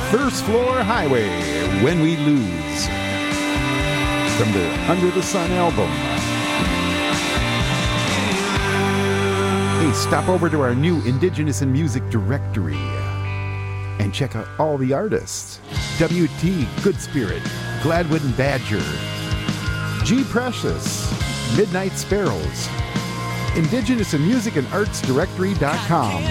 First Floor Highway, When We Lose, from the Under the Sun album. Hey, stop over to our new Indigenous in Music directory and check out all the artists. W.T. Good Spirit, Gladwin and Badger, G. Precious, Midnight Sparrows, Indigenous in Music and Arts Directory.com.